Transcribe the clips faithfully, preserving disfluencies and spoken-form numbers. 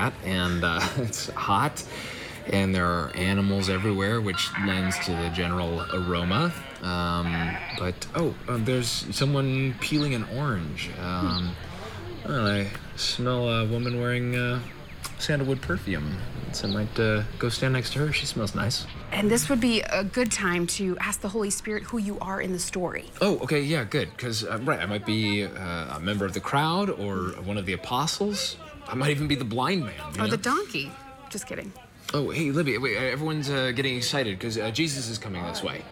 that, and uh, it's hot, and there are animals everywhere, which lends to the general aroma. Um, but, oh, uh, there's someone peeling an orange. Um, well, I smell a woman wearing uh, sandalwood perfume. So I might uh, go stand next to her. She smells nice. And this would be a good time to ask the Holy Spirit who you are in the story. Oh, okay, yeah, good. Because, uh, right, I might be uh, a member of the crowd or one of the apostles. I might even be the blind man. You Or know? the donkey. Just kidding. Oh, hey, Libby, wait, everyone's uh, getting excited because uh, Jesus is coming this way.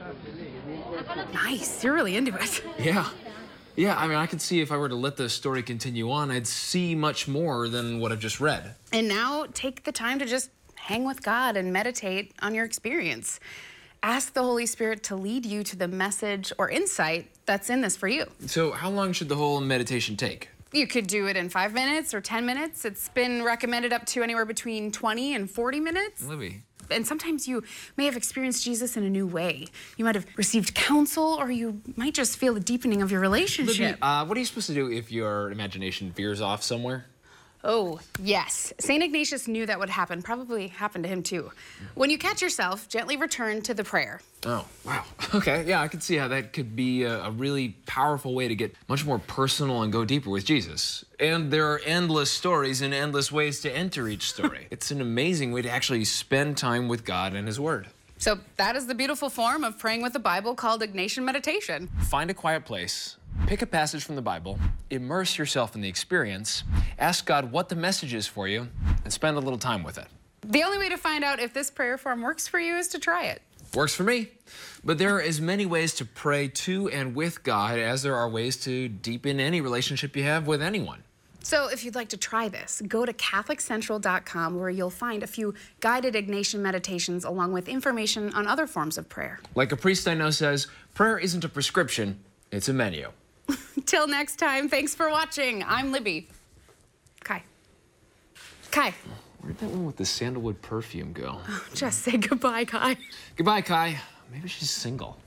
Nice. You're really into it. Yeah. Yeah, I mean, I could see if I were to let the story continue on, I'd see much more than what I've just read. And now take the time to just hang with God and meditate on your experience. Ask the Holy Spirit to lead you to the message or insight that's in this for you. So how long should the whole meditation take? You could do it in five minutes or ten minutes. It's been recommended up to anywhere between twenty and forty minutes. Libby. And sometimes you may have experienced Jesus in a new way. You might have received counsel, or you might just feel the deepening of your relationship. Libby, uh, what are you supposed to do if your imagination veers off somewhere? Oh, yes. Saint Ignatius knew that would happen. Probably happened to him, too. When you catch yourself, gently return to the prayer. Oh, wow. Okay, yeah, I could see how that could be a, a really powerful way to get much more personal and go deeper with Jesus. And there are endless stories and endless ways to enter each story. It's an amazing way to actually spend time with God and His Word. So that is the beautiful form of praying with the Bible called Ignatian meditation. Find a quiet place, pick a passage from the Bible, immerse yourself in the experience, ask God what the message is for you, and spend a little time with it. The only way to find out if this prayer form works for you is to try it. Works for me. But there are as many ways to pray to and with God as there are ways to deepen any relationship you have with anyone. So if you'd like to try this, go to Catholic Central dot com where you'll find a few guided Ignatian meditations along with information on other forms of prayer. Like a priest I know says, prayer isn't a prescription, it's a menu. Till next time, thanks for watching. I'm Libby. Kai. Kai. Where'd that one with the sandalwood perfume go? Just say goodbye, Kai. Goodbye, Kai. Maybe she's single.